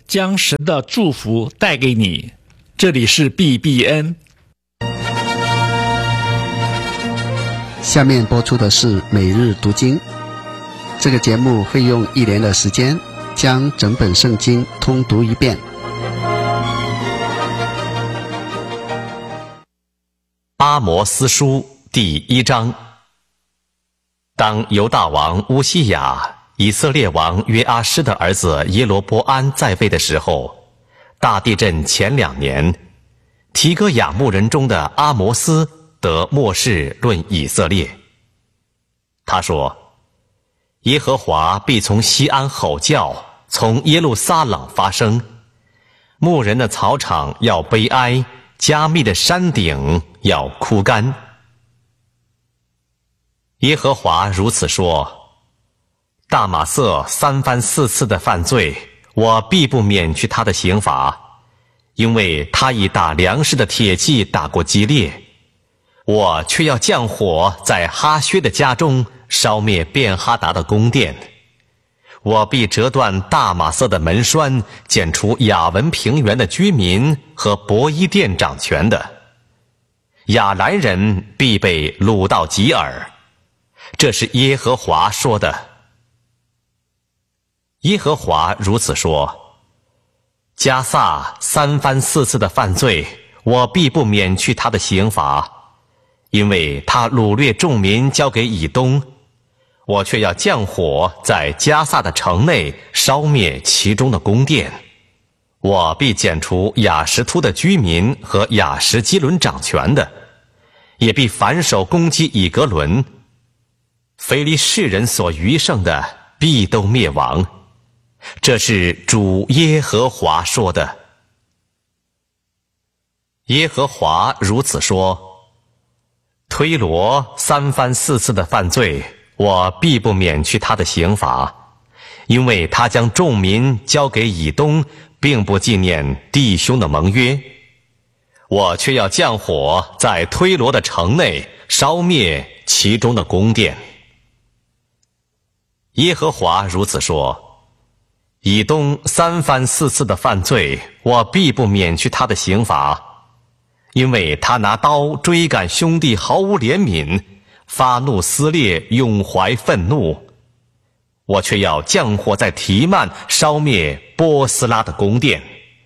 将神的祝福带给你。这里是 BBN。 下面播出的是每日读经。这个节目会用1年的时间将整本圣经通读一遍。 阿摩斯书第1章。当犹大王乌西雅、以色列王约阿施的儿子耶罗波安在位的时候，大地震前2年，提哥亚牧人中的阿摩斯得默示论以色列。他说：耶和华必从西安吼叫，从耶路撒冷发声，牧人的草场要悲哀，加密的山顶要枯干。耶和华如此说：大马色3番4次的犯罪，我必不免去他的刑罚，因为他以打粮食的铁器打过基列。我却要降火在哈薛的家中，烧灭便哈达的宫殿。我必折断大马色的门栓，剪除雅文平原的居民和伯伊甸掌权的。亚兰人必被掳到吉尔。这是耶和华说的。耶和华如此说：迦萨3番4次的犯罪，我必不免去他的刑罚，因为他掳掠众民交给以东。我却要降火在迦萨的城内，烧灭其中的宫殿。我必剪除亚实突的居民和亚实基伦掌权的，也必反手攻击以格伦。非利士人所余剩的必都灭亡。这是主耶和华说的。耶和华如此说：推罗3番4次的犯罪，我必不免去他的刑罚，因为他将众民交给以东，并不纪念弟兄的盟约。我却要降火在推罗的城内，烧灭其中的宫殿。耶和华如此说：以东3番4次的犯罪，我必不免去他的刑罚，因为他拿刀追赶兄弟，毫无怜悯，发怒撕裂，永怀愤怒。我却要降火在提曼，烧灭波斯拉的宫殿。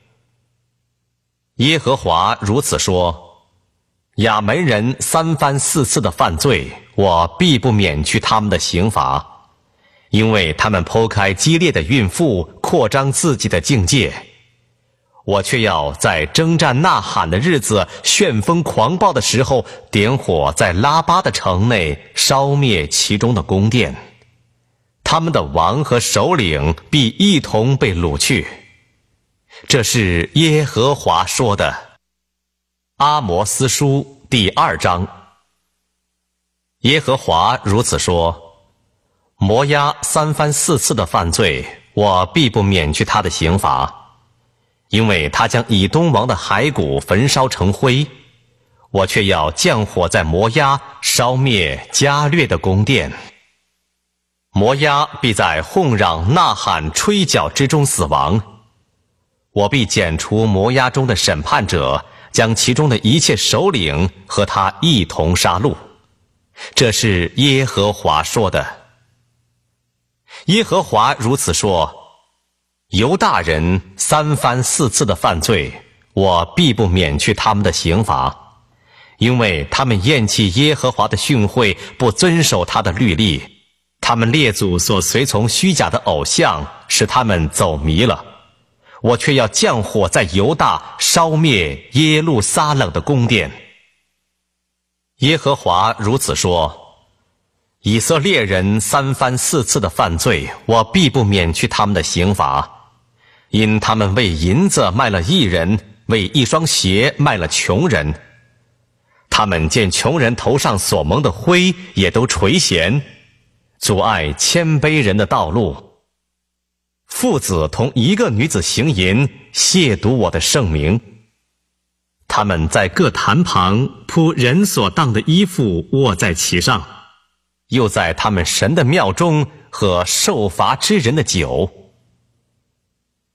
耶和华如此说：亚门人3番4次的犯罪，我必不免去他们的刑罚，因为他们剖开激烈的孕妇，扩张自己的境界。我却要在征战呐喊的日子，旋风狂暴的时候，点火在拉巴的城内，烧灭其中的宫殿。他们的王和首领必一同被掳去。这是耶和华说的。阿摩斯书第2章。耶和华如此说：摩押3番4次的犯罪，我必不免去他的刑罚，因为他将以东王的骸骨焚烧成灰。我却要降火在摩押，烧灭加略的宫殿。摩押必在哄嚷呐喊吹角之中死亡。我必剪除摩押中的审判者，将其中的一切首领和他一同杀戮。这是耶和华说的。耶和华如此说：犹大人3番4次的犯罪，我必不免去他们的刑罚，因为他们厌弃耶和华的训诲，不遵守他的律例。他们列祖所随从虚假的偶像，使他们走迷了。我却要降火在犹大，烧灭耶路撒冷的宫殿。耶和华如此说：以色列人3番4次的犯罪，我必不免去他们的刑罚，因他们为银子卖了义人，为一双鞋卖了穷人。他们见穷人头上所蒙的灰，也都垂涎，阻碍谦卑人的道路。父子同一个女子行淫，亵渎我的圣名。他们在各坛旁铺人所当的衣服，卧在其上，又在他们神的庙中喝受罚之人的酒。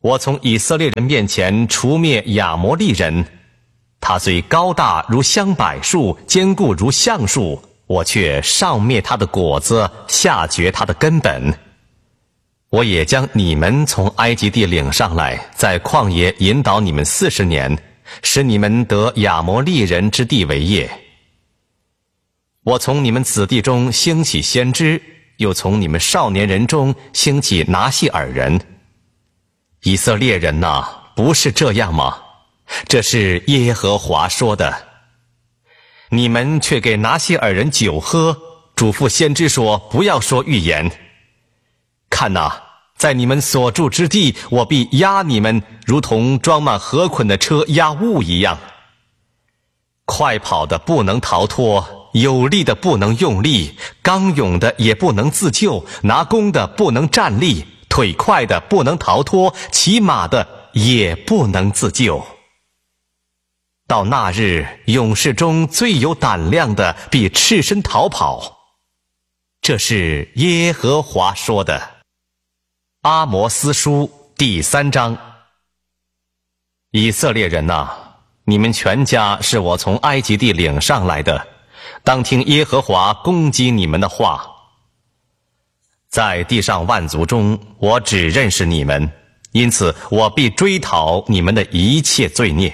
我从以色列人面前除灭亚摩利人，他虽高大如香柏树，坚固如橡树，我却上灭他的果子，下绝他的根本。我也将你们从埃及地领上来，在旷野引导你们40年，使你们得亚摩利人之地为业。我从你们子弟中兴起先知，又从你们少年人中兴起拿细尔人。以色列人哪，不是这样吗？这是耶和华说的。你们却给拿细尔人酒喝，嘱咐先知说，不要说预言。看哪，在你们所住之地，我必压你们，如同装满禾捆的车压物一样。快跑的不能逃脱，有力的不能用力，刚勇的也不能自救，拿弓的不能站立，腿快的不能逃脱，骑马的也不能自救。到那日，勇士中最有胆量的必赤身逃跑。这是耶和华说的。阿摩斯书第3章。以色列人哪，你们全家是我从埃及地领上来的，当听耶和华攻击你们的话。在地上万族中，我只认识你们，因此我必追讨你们的一切罪孽。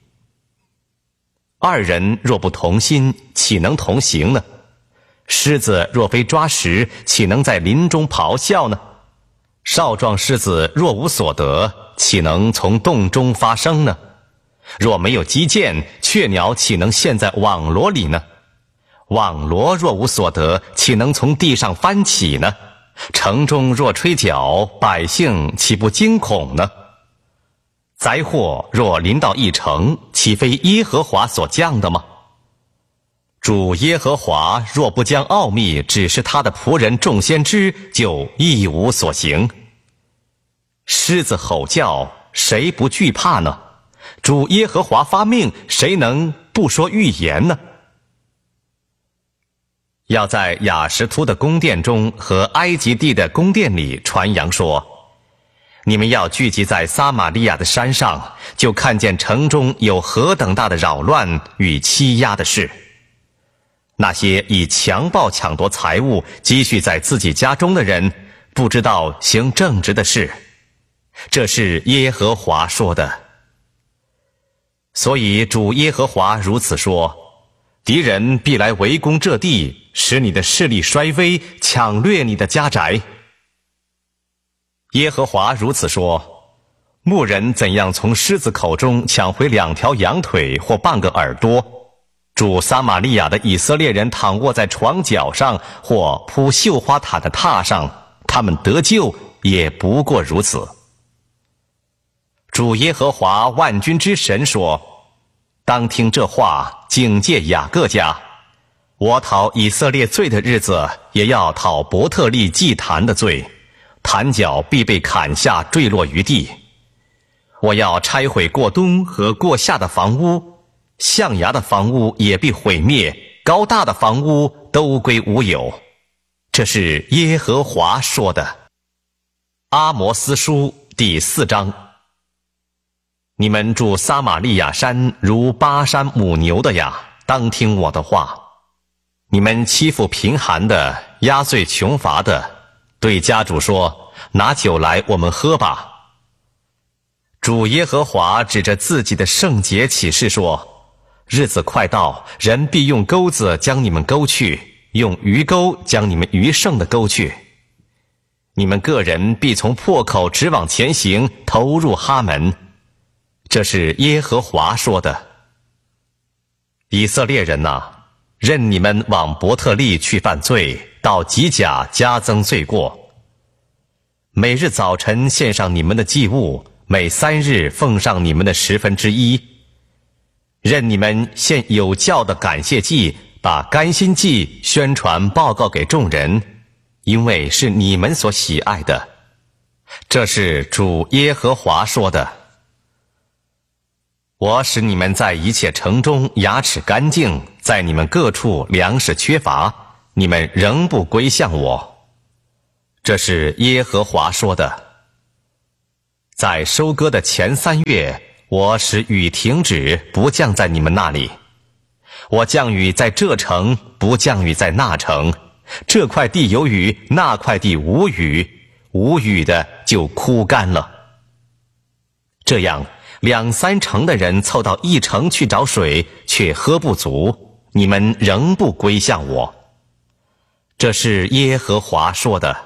二人若不同心，岂能同行呢？狮子若非抓食，岂能在林中咆哮呢？少壮狮子若无所得，岂能从洞中发声呢？若没有击剑，雀鸟岂能陷在网罗里呢？网罗若无所得，岂能从地上翻起呢？城中若吹角，百姓岂不惊恐呢？灾祸若临到一城，岂非耶和华所降的吗？主耶和华若不将奥秘指示他的仆人众先知，就一无所行。狮子吼叫，谁不惧怕呢？主耶和华发命，谁能不说预言呢？要在亚实突的宫殿中和埃及地的宫殿里传扬说，你们要聚集在撒玛利亚的山上，就看见城中有何等大的扰乱与欺压的事。那些以强暴抢夺财物积蓄在自己家中的人，不知道行正直的事。这是耶和华说的。所以主耶和华如此说，敌人必来围攻这地，使你的势力衰微，抢掠你的家宅。耶和华如此说，牧人怎样从狮子口中抢回2条羊腿或半个耳朵，住撒玛利亚的以色列人躺卧在床脚上，或铺绣花毯的榻上，他们得救也不过如此。主耶和华万军之神说，当听这话，警戒雅各家。我讨以色列罪的日子，也要讨伯特利祭坛的罪，坛角必被砍下，坠落于地。我要拆毁过东和过夏的房屋，象牙的房屋也必毁灭，高大的房屋都归无有。这是耶和华说的。阿摩斯书第4章。你们住撒玛利亚山如巴山母牛的呀，当听我的话。你们欺负贫寒的，压碎穷乏的，对家主说，拿酒来，我们喝吧。主耶和华指着自己的圣洁起誓说，日子快到，人必用钩子将你们钩去，用鱼钩将你们余剩的钩去。你们个人必从破口直往前行，投入哈门。这是耶和华说的。以色列人哪，任你们往伯特利去犯罪，到吉甲加增罪过。每日早晨献上你们的祭物，每3日奉上你们的1/10。任你们献有教的感谢祭，把甘心祭宣传报告给众人，因为是你们所喜爱的。这是主耶和华说的。我使你们在一切城中牙齿干净，在你们各处粮食缺乏，你们仍不归向我。这是耶和华说的。 在收割的前3月，我使雨停止，不降在你们那里。我降雨在这城，不降雨在那城。这块地有雨，那块地无雨，无雨的就枯干了。这样2、3城的人凑到1城去找水，却喝不足，你们仍不归向我。这是耶和华说的。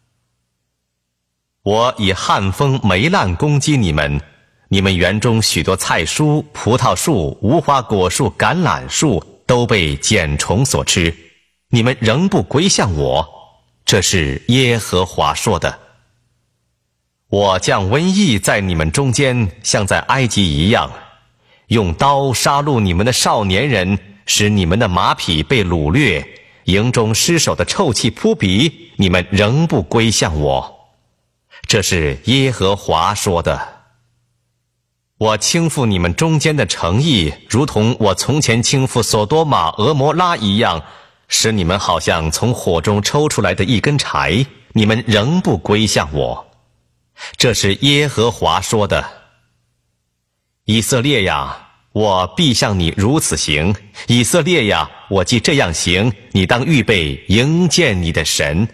我以旱风霉烂攻击你们，你们园中许多菜蔬、葡萄树、无花果树、橄榄树都被茧虫所吃，你们仍不归向我。这是耶和华说的。我将瘟疫在你们中间，像在埃及一样，用刀杀戮你们的少年人，使你们的马匹被掳掠，营中尸首的臭气扑鼻，你们仍不归向我。这是耶和华说的。我倾覆你们中间的城邑，如同我从前倾覆所多玛、俄摩拉一样，使你们好像从火中抽出来的一根柴，你们仍不归向我。这是耶和华说的。以色列呀，我必向你如此行；以色列呀，我既这样行，你当预备迎见你的神。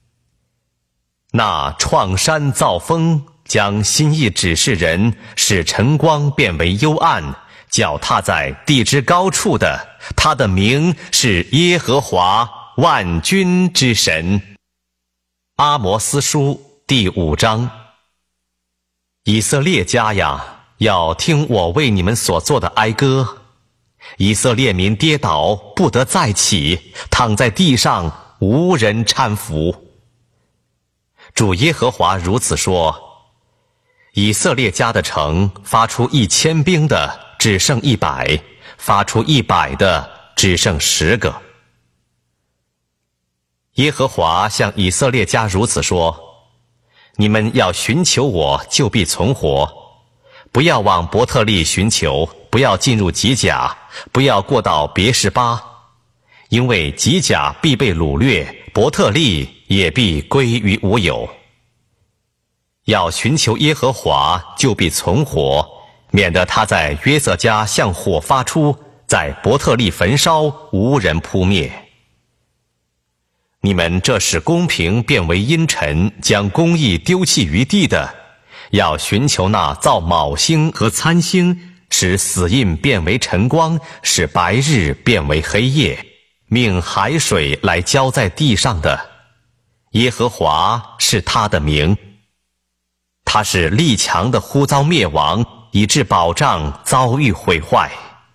那创山造风，将心意指示人，使晨光变为幽暗，脚踏在地之高处的，他的名是耶和华万军之神。阿摩斯书第5章。以色列家呀，要听我为你们所做的哀歌。以色列民跌倒，不得再起，躺在地上，无人搀扶。主耶和华如此说：以色列家的城，发出1000兵的，只剩100；发出100的，只剩10个。耶和华向以色列家如此说：你们要寻求我，就必存活；不要往伯特利寻求，不要进入吉甲，不要过到别是巴，因为吉甲必被掳掠，伯特利也必归于无有。要寻求耶和华，就必存活，免得他在约瑟家向火发出，在伯特利焚烧，无人扑灭。你们这使公平变为阴沉，将公义丢弃于地的，要寻求那造昴星和参星，使死印变为晨光，使白日变为黑夜，命海水来浇在地上的。耶和华是他的名。他是力强的，忽遭灭亡，以致保障遭遇毁坏。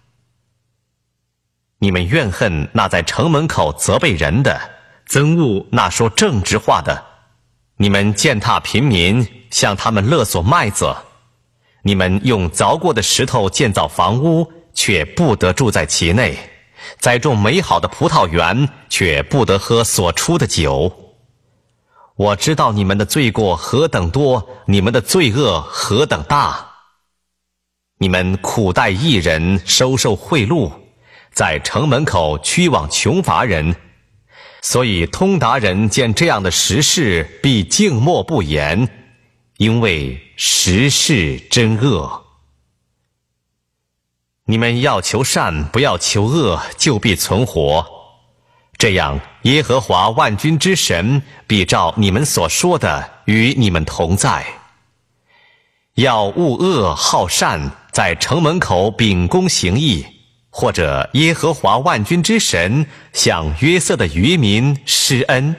你们怨恨那在城门口责备人的，憎恶那说正直话的。你们践踏贫民，向他们勒索麦子。你们用凿过的石头建造房屋，却不得住在其内；栽种美好的葡萄园，却不得喝所出的酒。我知道你们的罪过何等多，你们的罪恶何等大。你们苦待义人，收受贿赂，在城门口驱往穷乏人。所以通达人见这样的实事，必静默不言，因为实事真恶。你们要求善，不要求恶，就必存活。这样，耶和华万军之神必照你们所说的与你们同在。要恶恶好善，在城门口秉公行义，或者耶和华万军之神向约瑟的渔民施恩。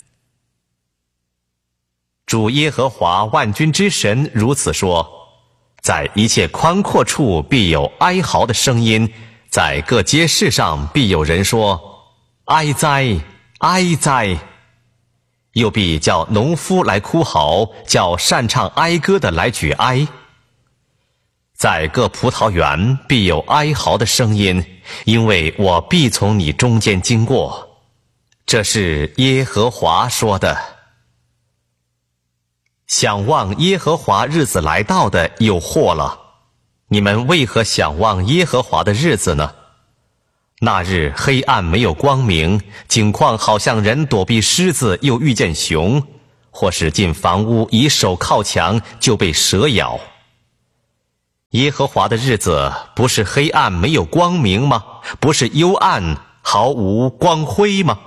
主耶和华万军之神如此说：在一切宽阔处必有哀嚎的声音，在各街市上必有人说：哀哉，哀哉！又必叫农夫来哭嚎，叫擅唱哀歌的来举哀。在各葡萄园必有哀嚎的声音，因为我必从你中间经过。这是耶和华说的。想望耶和华日子来到的有祸了！你们为何想望耶和华的日子呢？那日黑暗没有光明，景况好像人躲避狮子又遇见熊， 或是进房屋以手靠墙就被蛇咬。耶和华的日子不是黑暗没有光明吗？不是幽暗毫无光辉吗？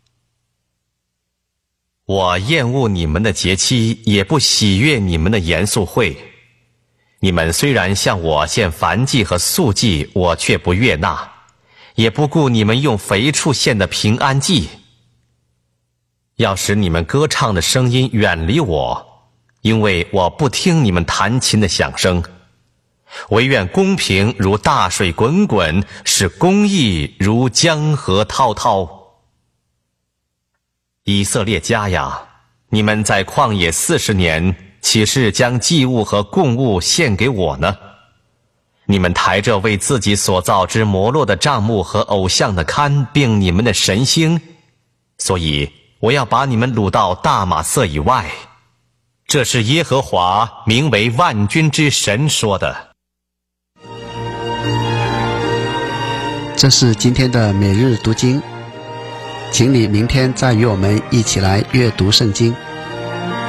我厌恶你们的节期，也不喜悦你们的严肃会。你们虽然向我献燔祭和素祭，我却不悦纳，也不顾你们用肥畜献的平安祭。要使你们歌唱的声音远离我，因为我不听你们弹琴的响声。惟愿公平如大水滚滚，使公义如江河滔滔。以色列家呀，你们在旷野40年，岂是将祭物和供物献给我呢？你们抬着为自己所造之摩洛的帐幕和偶像的龛，并你们的神星，所以我要把你们掳到大马色以外。这是耶和华名为万军之神说的。 这是今天的每日读经，请你明天再与我们一起来阅读圣经。